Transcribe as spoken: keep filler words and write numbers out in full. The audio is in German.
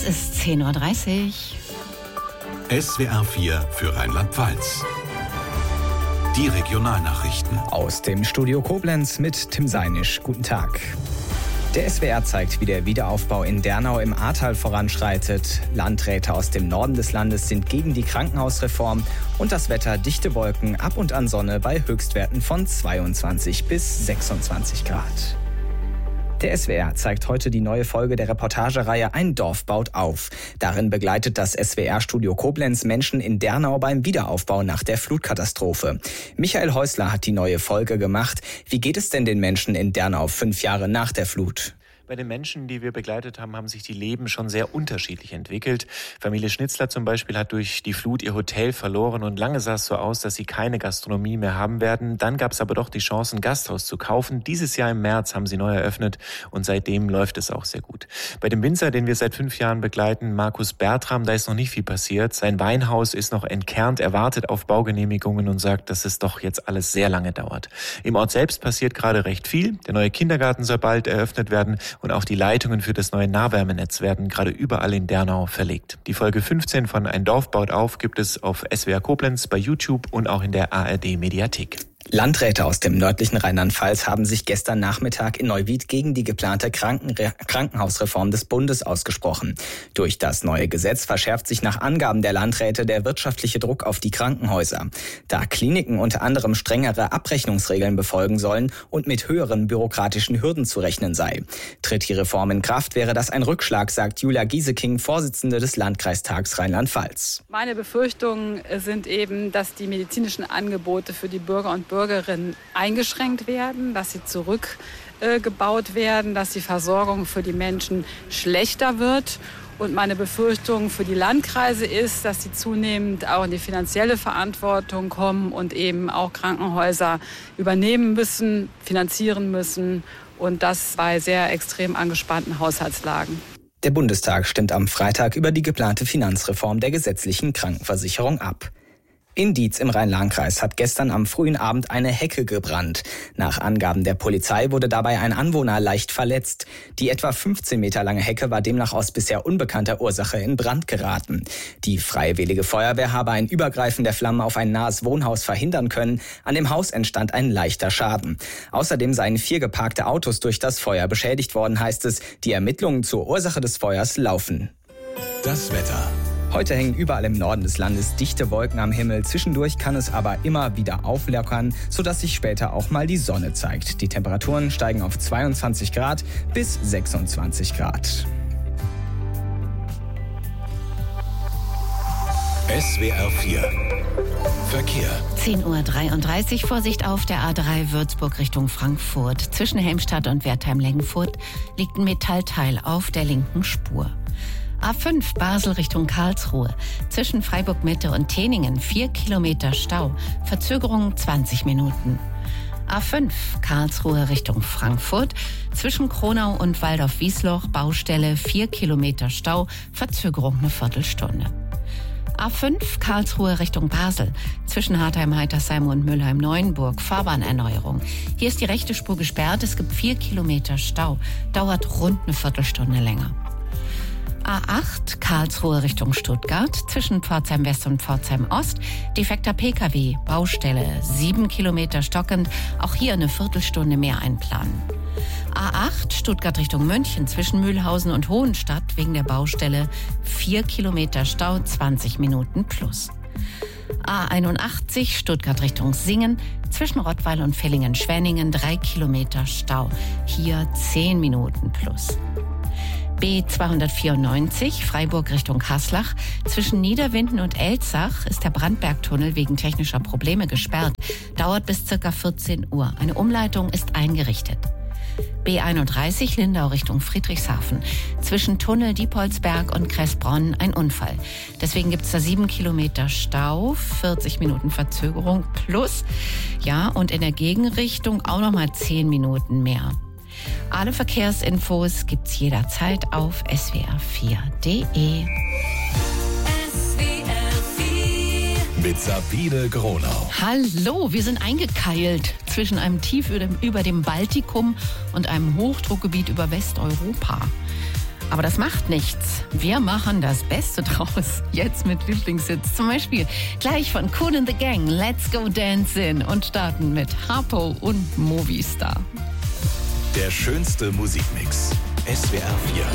Es ist zehn Uhr dreißig. S W R vier für Rheinland-Pfalz. Die Regionalnachrichten. Aus dem Studio Koblenz mit Tim Seinisch. Guten Tag. Der S W R zeigt, wie der Wiederaufbau in Dernau im Ahrtal voranschreitet. Landräte aus dem Norden des Landes sind gegen die Krankenhausreform. Und das Wetter: dichte Wolken, ab und an Sonne bei Höchstwerten von zweiundzwanzig bis sechsundzwanzig Grad. Der S W R zeigt heute die neue Folge der Reportagereihe Ein Dorf baut auf. Darin begleitet das S W R-Studio Koblenz Menschen in Dernau beim Wiederaufbau nach der Flutkatastrophe. Michael Häusler hat die neue Folge gemacht. Wie geht es denn den Menschen in Dernau fünf Jahre nach der Flut? Bei den Menschen, die wir begleitet haben, haben sich die Leben schon sehr unterschiedlich entwickelt. Familie Schnitzler zum Beispiel hat durch die Flut ihr Hotel verloren und lange sah es so aus, dass sie keine Gastronomie mehr haben werden. Dann gab es aber doch die Chance, ein Gasthaus zu kaufen. Dieses Jahr im März haben sie neu eröffnet und seitdem läuft es auch sehr gut. Bei dem Winzer, den wir seit fünf Jahren begleiten, Markus Bertram, da ist noch nicht viel passiert. Sein Weinhaus ist noch entkernt, er wartet auf Baugenehmigungen und sagt, dass es doch jetzt alles sehr lange dauert. Im Ort selbst passiert gerade recht viel. Der neue Kindergarten soll bald eröffnet werden. Und auch die Leitungen für das neue Nahwärmenetz werden gerade überall in Dernau verlegt. Die Folge fünfzehn von Ein Dorf baut auf gibt es auf S W R Koblenz, bei YouTube und auch in der A R D-Mediathek. Landräte aus dem nördlichen Rheinland-Pfalz haben sich gestern Nachmittag in Neuwied gegen die geplante Krankenre- Krankenhausreform des Bundes ausgesprochen. Durch das neue Gesetz verschärft sich nach Angaben der Landräte der wirtschaftliche Druck auf die Krankenhäuser. Da Kliniken unter anderem strengere Abrechnungsregeln befolgen sollen und mit höheren bürokratischen Hürden zu rechnen sei. Tritt die Reform in Kraft, wäre das ein Rückschlag, sagt Julia Gieseking, Vorsitzende des Landkreistags Rheinland-Pfalz. Meine Befürchtungen sind eben, dass die medizinischen Angebote für die Bürger und Bürgerinnen eingeschränkt werden, dass sie zurückgebaut äh, werden, dass die Versorgung für die Menschen schlechter wird. Und meine Befürchtung für die Landkreise ist, dass sie zunehmend auch in die finanzielle Verantwortung kommen und eben auch Krankenhäuser übernehmen müssen, finanzieren müssen und das bei sehr extrem angespannten Haushaltslagen. Der Bundestag stimmt am Freitag über die geplante Finanzreform der gesetzlichen Krankenversicherung ab. In Dietz im Rhein-Lahn-Kreis hat gestern am frühen Abend eine Hecke gebrannt. Nach Angaben der Polizei wurde dabei ein Anwohner leicht verletzt. Die etwa fünfzehn Meter lange Hecke war demnach aus bisher unbekannter Ursache in Brand geraten. Die Freiwillige Feuerwehr habe ein Übergreifen der Flammen auf ein nahes Wohnhaus verhindern können. An dem Haus entstand ein leichter Schaden. Außerdem seien vier geparkte Autos durch das Feuer beschädigt worden, heißt es. Die Ermittlungen zur Ursache des Feuers laufen. Das Wetter. Heute hängen überall im Norden des Landes dichte Wolken am Himmel. Zwischendurch kann es aber immer wieder auflockern, sodass sich später auch mal die Sonne zeigt. Die Temperaturen steigen auf zweiundzwanzig Grad bis sechsundzwanzig Grad. S W R vier Verkehr. zehn Uhr dreiunddreißig, Vorsicht auf der A drei Würzburg Richtung Frankfurt. Zwischen Helmstadt und Wertheim-Lengenfurt liegt ein Metallteil auf der linken Spur. A fünf Basel Richtung Karlsruhe. Zwischen Freiburg-Mitte und Teningen vier Kilometer Stau. Verzögerung zwanzig Minuten. A fünf Karlsruhe Richtung Frankfurt. Zwischen Kronau und Waldorf-Wiesloch Baustelle vier Kilometer Stau. Verzögerung eine Viertelstunde. A fünf Karlsruhe Richtung Basel. Zwischen Hartheim-Heitersheim und Mülheim-Neuenburg Fahrbahnerneuerung. Hier ist die rechte Spur gesperrt. Es gibt vier Kilometer Stau. Dauert rund eine Viertelstunde länger. A acht Karlsruhe Richtung Stuttgart, zwischen Pforzheim West und Pforzheim Ost, defekter P K W, Baustelle, sieben Kilometer stockend, auch hier eine Viertelstunde mehr einplanen. A acht Stuttgart Richtung München, zwischen Mühlhausen und Hohenstadt, wegen der Baustelle, vier Kilometer Stau, zwanzig Minuten plus. A einundachtzig Stuttgart Richtung Singen, zwischen Rottweil und Villingen-Schwenningen, drei Kilometer Stau, hier zehn Minuten plus. B zweihundertvierundneunzig Freiburg Richtung Haslach. Zwischen Niederwinden und Elzach ist der Brandbergtunnel wegen technischer Probleme gesperrt. Dauert bis ca. vierzehn Uhr. Eine Umleitung ist eingerichtet. B einunddreißig Lindau Richtung Friedrichshafen. Zwischen Tunnel Diepholzberg und Kressbronn ein Unfall. Deswegen gibt es da sieben Kilometer Stau, vierzig Minuten Verzögerung plus. Ja, und in der Gegenrichtung auch nochmal zehn Minuten mehr. Alle Verkehrsinfos gibt's jederzeit auf S W R vier punkt de. S W R vier mit Sabine Gronau. Hallo, wir sind eingekeilt zwischen einem Tief über dem Baltikum und einem Hochdruckgebiet über Westeuropa. Aber das macht nichts. Wir machen das Beste draus. Jetzt mit Lieblingshits. Zum Beispiel gleich von Kool and the Gang, Let's Go Dancing, und starten mit Harpo und Movistar. Der schönste Musikmix. S W R vier.